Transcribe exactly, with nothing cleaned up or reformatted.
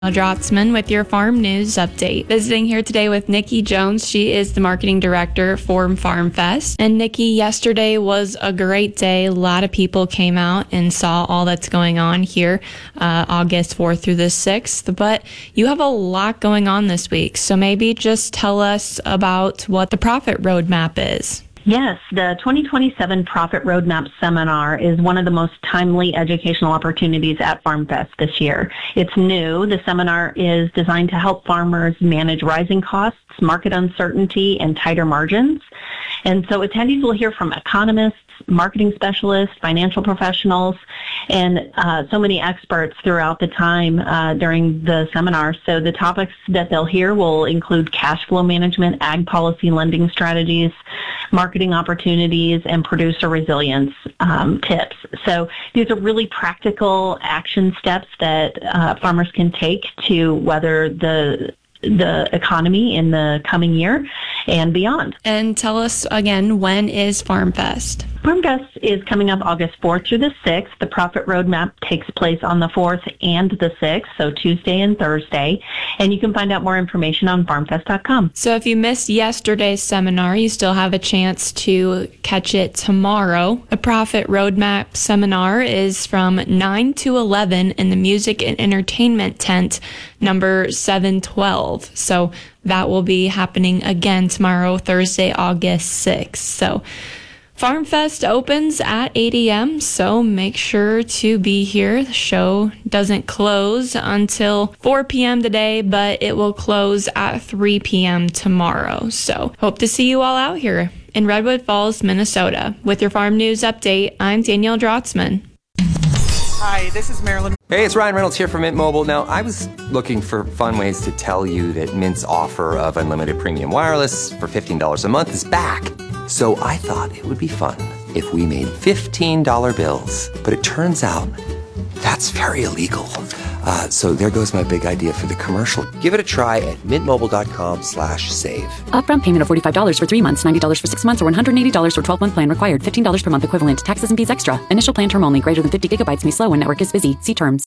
Drotzman with your farm news update. Visiting here today with Nikki Jones. She is the marketing director for Farm Fest. And Nikki, yesterday was a great day. A lot of people came out and saw all that's going on here, uh, August fourth through the sixth. But you have a lot going on this week. So maybe just tell us about what the Profit Roadmap is. Yes, the twenty twenty-seven Profit Roadmap Seminar is one of the most timely educational opportunities at Farm Fest this year. It's new. The seminar is designed to help farmers manage rising costs, market uncertainty, and tighter margins. And so attendees will hear from economists, marketing specialists, financial professionals, and uh, so many experts throughout the time uh, during the seminar. So the topics that they'll hear will include cash flow management, ag policy lending strategies, marketing opportunities, and producer resilience um, tips. So these are really practical action steps that uh, farmers can take to weather the the economy in the coming year and beyond. And tell us again, when is Farm Fest? Farm Fest is coming up August fourth through the sixth. The Profit Roadmap takes place on the fourth and the sixth, so Tuesday and Thursday. And you can find out more information on farm fest dot com. So if you missed yesterday's seminar, you still have a chance to catch it tomorrow. The Profit Roadmap seminar is from nine to eleven in the Music and Entertainment Tent, number seven twelve. So that will be happening again tomorrow, Thursday, August sixth. So Farm Fest opens at eight a.m., so make sure to be here. The show doesn't close until four p.m. today, but it will close at three p.m. tomorrow. So hope to see you all out here in Redwood Falls, Minnesota. With your farm news update, I'm Danielle Drotzman. Hi, this is Marilyn. Hey, it's Ryan Reynolds here from Mint Mobile. Now, I was looking for fun ways to tell you that Mint's offer of unlimited premium wireless for fifteen dollars a month is back. So I thought it would be fun if we made fifteen dollar bills. But it turns out that's very illegal. Uh, so there goes my big idea for the commercial. Give it a try at mintmobile.com slash save. Upfront payment of forty-five dollars for three months, ninety dollars for six months, or one hundred eighty dollars for twelve-month plan required. fifteen dollars per month equivalent. Taxes and fees extra. Initial plan term only. Greater than fifty gigabytes may slow when network is busy. See terms.